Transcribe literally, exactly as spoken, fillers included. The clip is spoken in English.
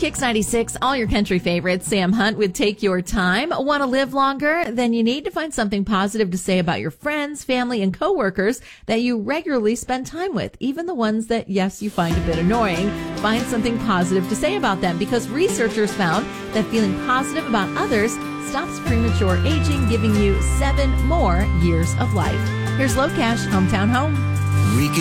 Kix ninety-six, all your country favorites. Sam Hunt with Take Your Time. Want to live longer? Then you need to find something positive to say about your friends, family, and coworkers that you regularly spend time with, even the ones that, yes, you find a bit annoying. Find something positive to say about them, because researchers found that feeling positive about others stops premature aging, giving you seven more years of life. Here's Low Cash, Hometown Home. We can